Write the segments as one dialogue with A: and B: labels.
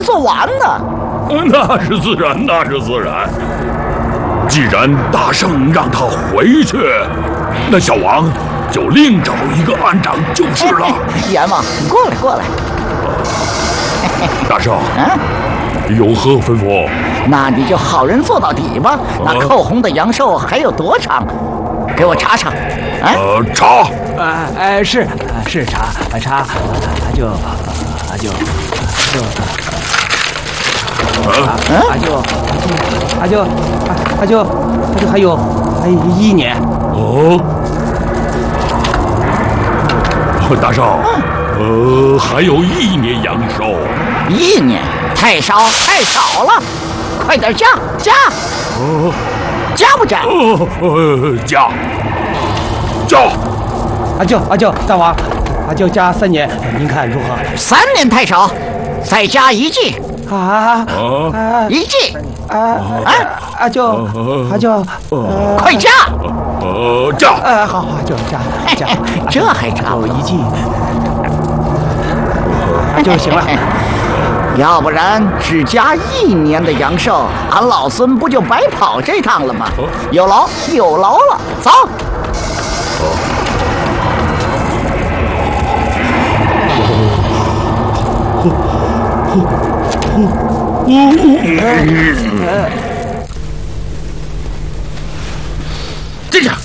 A: 做完呢。
B: 那是自然，那是自然。既然大圣让他回去，那小王就另找一个庵长就是了。
A: 阎王，你过来过来。
B: 大圣，有何吩咐？
A: 那你就好人做到底吧。那扣红的阳寿还有多长？给我查查。
B: 查。
C: 是查，还有1年。
B: 大圣，还有1年阳寿。
A: 1年太少了，快点加！加不加？
B: 加！
C: 阿舅，大王，阿舅加3年，您看如何
A: ？3年太少，再加1季。1季。阿舅，快加！
B: 加！
C: 好，就加，
A: 这还差我
C: 1季，就行了。
A: 要不然只加1年的阳寿，俺老孙不就白跑这趟了吗？有劳了，走。
B: 站着，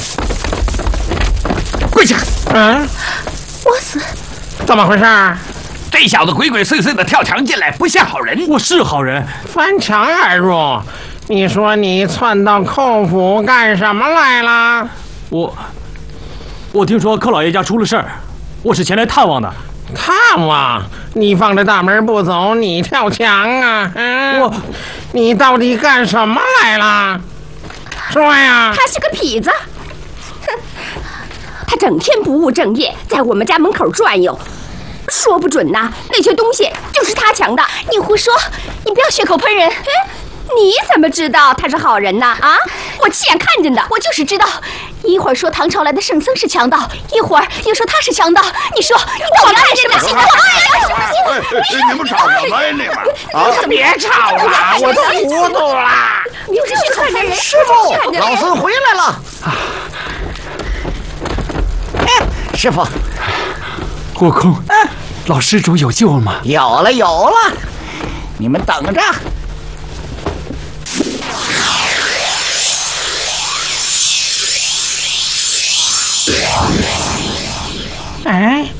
B: 跪下！
D: 我死！
E: 怎么回事？这小子鬼鬼祟祟的跳墙进来，不像好人。
C: 我是好人，
E: 翻墙而入。你说你窜到寇府干什么来了？
C: 我听说寇老爷家出了事儿，我是前来探望的。
E: 探望？你放着大门不走，你跳墙啊？你到底干什么来了？说呀！
D: 他是个痞子，哼，他整天不务正业，在我们家门口转悠。说不准呐，那些东西就是他抢的。你胡说！你不要血口喷人。你怎么知道他是好人呢？啊，我亲眼看见的。我就是知道，一会儿说唐朝来的圣僧是强盗，一会儿又说他是强盗。你说你到底看什么心？
B: 你们吵什么呀？你们
E: 别吵了，我都糊涂了。
D: 你是血口喷人！
A: 师傅，老孙回来了。师傅，
C: 悟空，老施主有救了吗？
A: 有了，你们等着。
E: 哎，